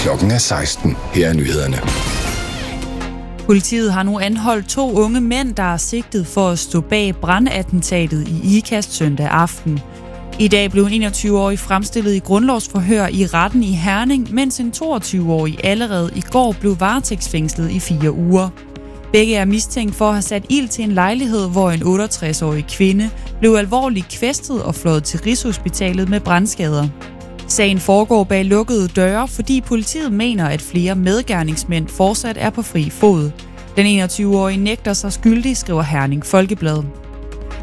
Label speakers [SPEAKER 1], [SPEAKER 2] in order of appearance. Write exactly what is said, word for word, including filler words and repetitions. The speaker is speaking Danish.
[SPEAKER 1] Klokken er seksten. Her er nyhederne.
[SPEAKER 2] Politiet har nu anholdt to unge mænd, der er sigtet for at stå bag brandattentatet i Ikast søndag aften. I dag blev en enogtyve-årig fremstillet i grundlovsforhør i retten i Herning, mens en toogtyve-årig allerede i går blev varetægtsfængslet i fire uger. Begge er mistænkt for at have sat ild til en lejlighed, hvor en otteogtres-årig kvinde blev alvorligt kvæstet og fløjet til Rigshospitalet med brandskader. Sagen foregår bag lukkede døre, fordi politiet mener, at flere medgerningsmænd fortsat er på fri fod. Den enogtyve-årige nægter sig skyldig, skriver Herning Folkeblad.